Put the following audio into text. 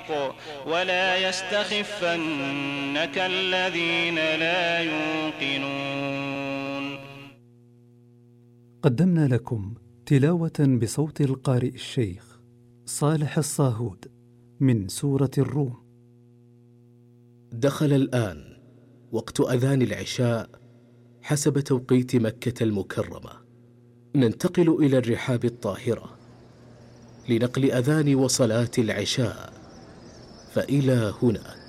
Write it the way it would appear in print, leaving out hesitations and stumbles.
بالحق ولا يستخفنك الذين لا يوقنون. قدمنا لكم تلاوة بصوت القارئ الشيخ صالح الصاهود من سورة الروم. دخل الآن وقت أذان العشاء حسب توقيت مكة المكرمة. ننتقل إلى الرحاب الطاهرة لنقل أذان وصلاة العشاء، فإلى هناك.